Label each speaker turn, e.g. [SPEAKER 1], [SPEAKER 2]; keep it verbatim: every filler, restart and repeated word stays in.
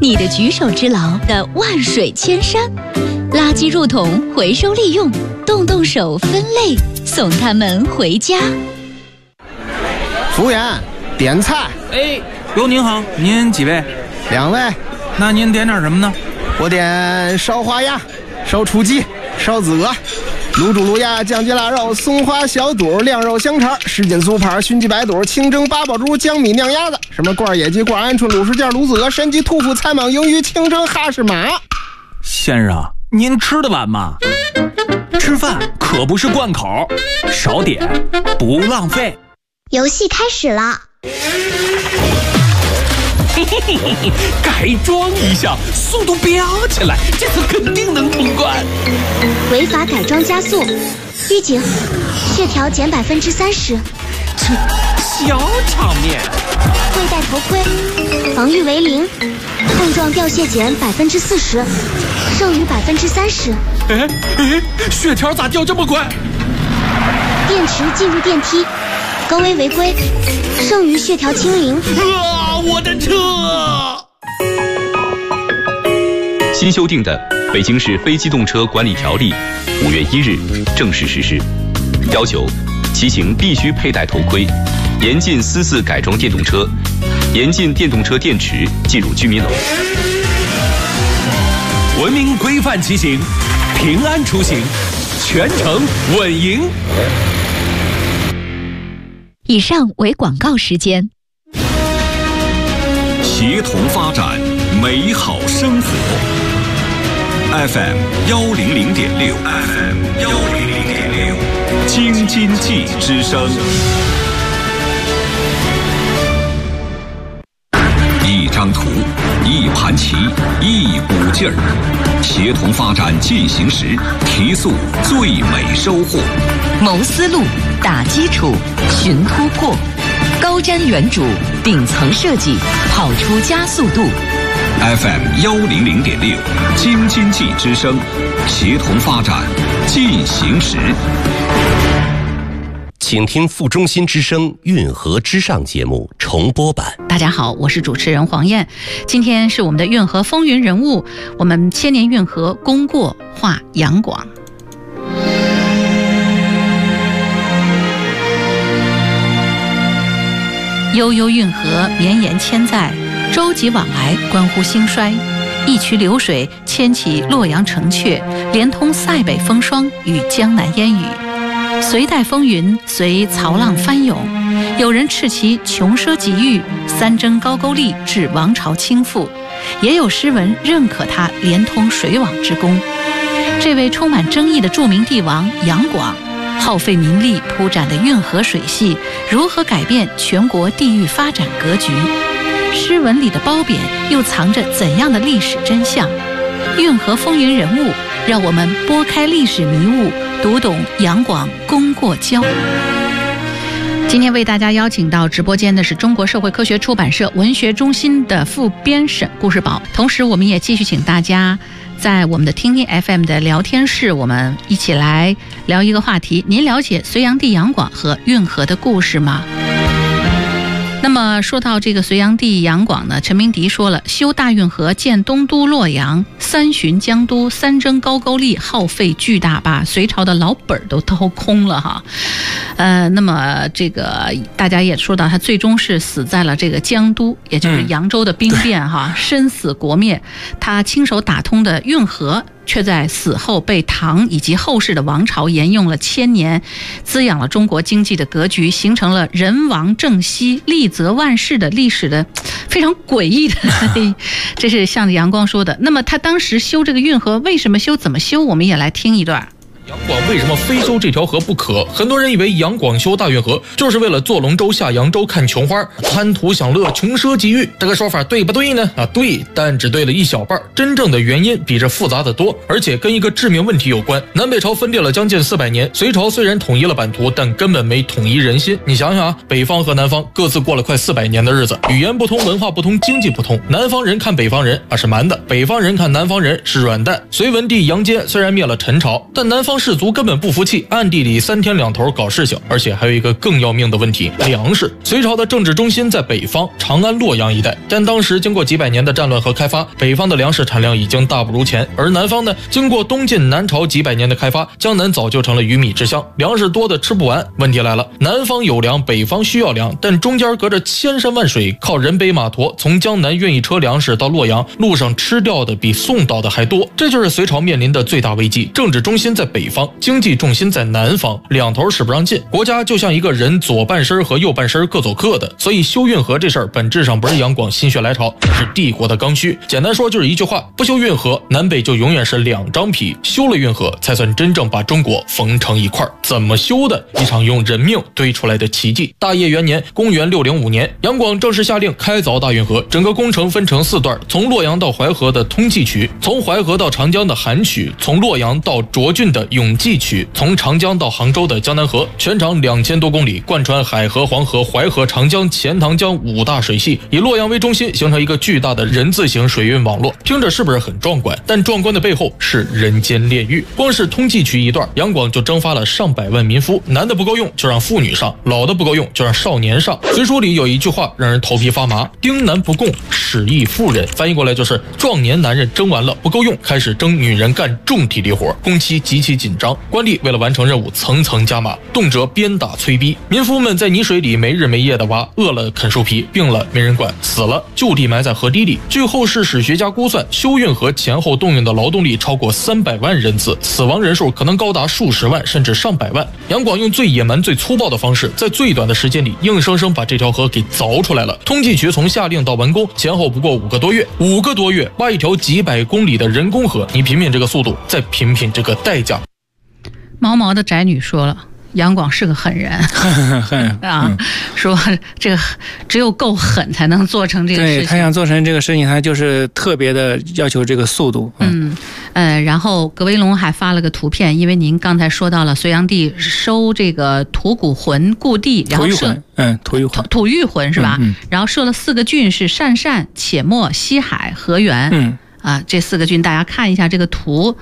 [SPEAKER 1] 你的举手之劳的万水千山。垃圾入桶回收利用，动动手分类，送他们回家。
[SPEAKER 2] 服务员，点菜。
[SPEAKER 3] 哎，哟，您好，您几位？
[SPEAKER 2] 两位。
[SPEAKER 3] 那您点点什么呢？
[SPEAKER 2] 我点烧花鸭、烧雏鸡、烧子鹅、卤煮卤鸭、酱鸡腊肉、松花小肚、晾肉香肠、什锦酥盘、熏鸡白肚、清蒸八宝猪、江米酿鸭子，什么罐野鸡、罐鹌鹑、卤什件、卤子鹅、山鸡、兔脯、菜蟒、鱿鱼、清蒸哈士马。
[SPEAKER 3] 先生，您吃得完吗？吃饭可不是贯口，少点不浪费。
[SPEAKER 4] 游戏开始了。
[SPEAKER 5] 嘿嘿嘿嘿，改装一下，速度飙起来，这次肯定能通关。
[SPEAKER 4] 违法改装加速，预警，血条减百分之三十。
[SPEAKER 5] 这小场面。
[SPEAKER 4] 未戴头盔，防御为零，碰撞掉血减百分之四十，剩余百分之三十。
[SPEAKER 5] 哎哎，血条咋掉这么快？
[SPEAKER 4] 电池进入电梯，高危违规，剩余血条清零。
[SPEAKER 5] 啊，我的车！
[SPEAKER 6] 新修订的《北京市非机动车管理条例》五月一日正式实施，要求骑行必须佩戴头盔，严禁私自改装电动车，严禁电动车电池进入居民楼。
[SPEAKER 5] 文明规范骑行，平安出行，全程稳赢。
[SPEAKER 1] 以上为广告时间。
[SPEAKER 7] 协同发展，美好生活。F M 幺零零点六 ，F M 幺零零点六，京津冀之声。一张图，一盘棋，一股劲儿，协同发展进行时，提速最美收获。
[SPEAKER 8] 谋思路，打基础，寻突破，高瞻远瞩，顶层设计，跑出加速度。
[SPEAKER 7] F M 幺零零点六，京津冀之声，协同发展进行时。
[SPEAKER 9] 请听副中心之声运河之上节目重播版。
[SPEAKER 10] 大家好，我是主持人黄燕，今天是我们的运河风云人物，我们千年运河功过画杨广。悠悠运河绵延千载，舟楫往来关乎兴衰。一渠流水牵起洛阳城阙，连通塞北风霜与江南烟雨。隋代风云随曹浪翻涌，有人斥其穷奢极欲，三征高句丽致王朝倾覆，也有诗文认可他连通水网之功。这位充满争议的著名帝王杨广，耗费民力铺展的运河水系，如何改变全国地域发展格局？诗文里的褒贬又藏着怎样的历史真相？运河风云人物，让我们拨开历史迷雾，读懂杨广功过交。今天为大家邀请到直播间的是中国社会科学出版社文学中心的副编审顾世宝，同时我们也继续请大家在我们的听听 F M 的聊天室，我们一起来聊一个话题。您了解隋炀帝杨广和运河的故事吗？那么说到这个隋炀帝杨广呢，陈明迪说了，修大运河，建东都洛阳，三巡江都，三征高句丽，耗费巨大，把隋朝的老本都掏空了哈。呃，那么这个大家也说到，他最终是死在了这个江都，也就是扬州的兵变哈，嗯、身死国灭。他亲手打通的运河，却在死后被唐以及后世的王朝沿用了千年，滋养了中国经济的格局，形成了人亡政息、利泽万世的历史的非常诡异的，这是像杨光说的。那么他当时修这个运河，为什么修、怎么修，我们也来听一段。
[SPEAKER 11] 杨广为什么非修这条河不可？很多人以为杨广修大运河就是为了坐龙舟下扬州看琼花，贪图享乐，穷奢极欲。这个说法对不对呢？啊，对，但只对了一小半。真正的原因比这复杂的多，而且跟一个致命问题有关。南北朝分裂了将近四百年，隋朝虽然统一了版图，但根本没统一人心。你想想啊，北方和南方各自过了快四百年的日子，语言不通，文化不通，经济不通。南方人看北方人啊是蛮的，北方人看南方人是软蛋。隋文帝杨坚虽然灭了陈朝，但南方方士族根本不服气，暗地里三天两头搞事情，而且还有一个更要命的问题：粮食。隋朝的政治中心在北方，长安、洛阳一带，但当时经过几百年的战乱和开发，北方的粮食产量已经大不如前，而南方呢，经过东晋南朝几百年的开发，江南早就成了鱼米之乡，粮食多的吃不完。问题来了，南方有粮，北方需要粮，但中间隔着千山万水，靠人背马驮从江南运一车粮食到洛阳，路上吃掉的比送到的还多。这就是隋朝面临的最大危机，政治中心在北方，经济重心在南方，两头使不上劲，国家就像一个人左半身和右半身各走各的。所以修运河这事儿本质上不是杨广心血来潮，是帝国的刚需。简单说就是一句话，不修运河，南北就永远是两张皮，修了运河才算真正把中国缝成一块。怎么修的？一场用人命堆出来的奇迹。大业元年，公元六零五年，杨广正式下令开凿大运河，整个工程分成四段，从洛阳到淮河的通济渠，从淮河到长江的韩渠，从洛阳到涿郡的永济渠，从长江到杭州的江南河，全长两千多公里，贯穿海河、黄河、淮河、长江、钱塘江五大水系，以洛阳为中心，形成一个巨大的人字形水运网络。听着是不是很壮观？但壮观的背后是人间炼狱。光是通济渠一段，杨广就征发了上百万民夫，男的不够用就让妇女上，老的不够用就让少年上。隋书里有一句话让人头皮发麻：丁男不供，使役妇人。翻译过来就是壮年男人征完了不够用，开始征女人干重体力活，工期极其紧张，官吏为了完成任务层层加码，动辄鞭打催逼，民夫们在泥水里没日没夜的挖，饿了啃树皮，病了没人管，死了就地埋在河堤里。据后世史学家估算，修运河前后动用的劳动力超过三百万人次，死亡人数可能高达数十万甚至上百万。杨广用最野蛮最粗暴的方式，在最短的时间里硬生生把这条河给凿出来了。通济渠从下令到完工前后不过五个多月，五个多月挖一条几百公里的人工河，你品品这个速度，再品品这个代价。
[SPEAKER 10] 毛毛的宅女说了，杨广是个狠人
[SPEAKER 12] 狠
[SPEAKER 10] 啊、嗯，说这个只有够狠才能做成这个事情。
[SPEAKER 12] 对，他想做成这个事情，他就是特别的要求这个速度。
[SPEAKER 10] 嗯，嗯呃，然后葛维龙还发了个图片，因为您刚才说到了隋炀帝收这个吐谷浑故地，然后设
[SPEAKER 12] 嗯吐谷浑，
[SPEAKER 10] 吐谷浑是吧？
[SPEAKER 12] 嗯嗯、
[SPEAKER 10] 然后设了四个郡是鄯善、且末、西海、河源。
[SPEAKER 12] 嗯。
[SPEAKER 10] 啊，这四个郡大家看一下这个图，